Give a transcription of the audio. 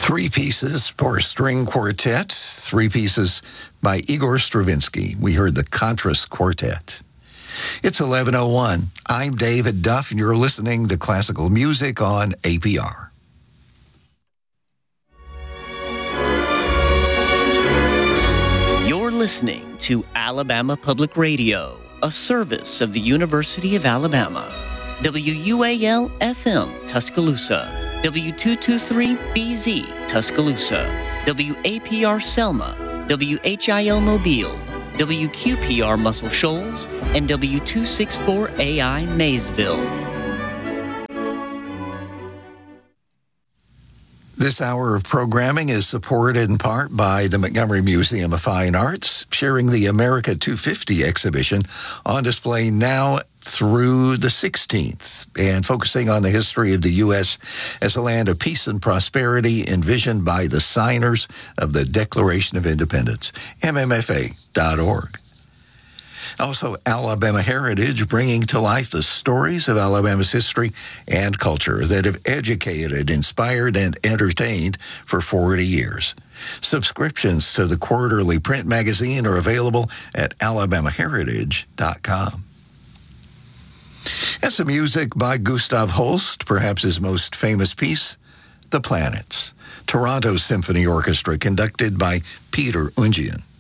Three pieces for a string quartet, three pieces by Igor Stravinsky. We heard the Contras Quartet. It's 11:01. I'm David Duff, and you're listening to Classical Music on APR. You're listening to Alabama Public Radio, a service of the University of Alabama. WUAL-FM Tuscaloosa, W223BZ Tuscaloosa, WAPR Selma, WHIL Mobile, WQPR Muscle Shoals, and W264AI Maysville. This hour of programming is supported in part by the Montgomery Museum of Fine Arts, sharing the America 250 exhibition on display now through the 16th, and focusing on the history of the U.S. as a land of peace and prosperity envisioned by the signers of the Declaration of Independence, mmfa.org. Also, Alabama Heritage, bringing to life the stories of Alabama's history and culture that have educated, inspired, and entertained for 40 years. Subscriptions to the quarterly print magazine are available at alabamaheritage.com. And some music by Gustav Holst, perhaps his most famous piece, The Planets, Toronto Symphony Orchestra, conducted by Peter Ungian.